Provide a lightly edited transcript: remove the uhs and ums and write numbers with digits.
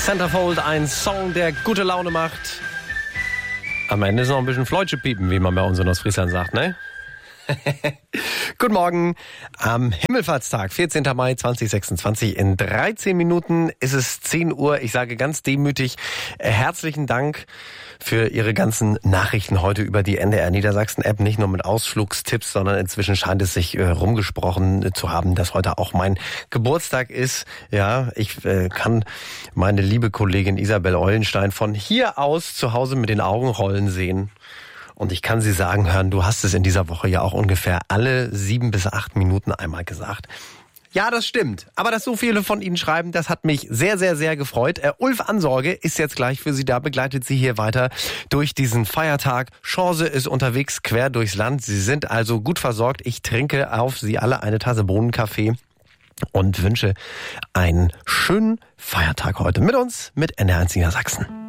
Centerfold, ein Song, der gute Laune macht. Am Ende ist noch ein bisschen Fleutsche piepen, wie man bei uns in Ostfriesland sagt, ne? Guten Morgen. Am Himmelfahrtstag, 14. Mai 2026, in 13 Minuten ist es 10 Uhr. Ich sage ganz demütig herzlichen Dank für Ihre ganzen Nachrichten heute über die NDR Niedersachsen-App. Nicht nur mit Ausflugstipps, sondern inzwischen scheint es sich rumgesprochen zu haben, dass heute auch mein Geburtstag ist. Ja, ich kann meine liebe Kollegin Isabel Eulenstein von hier aus zu Hause mit den Augen rollen sehen. Und ich kann Sie sagen hören, du hast es in dieser Woche ja auch ungefähr alle 7 bis 8 Minuten einmal gesagt. Ja, das stimmt. Aber dass so viele von Ihnen schreiben, das hat mich sehr, sehr, sehr gefreut. Ulf Ansorge ist jetzt gleich für Sie da, begleitet Sie hier weiter durch diesen Feiertag. Chance ist unterwegs quer durchs Land. Sie sind also gut versorgt. Ich trinke auf Sie alle eine Tasse Bohnenkaffee und wünsche einen schönen Feiertag heute mit uns, mit NDR1 Niedersachsen.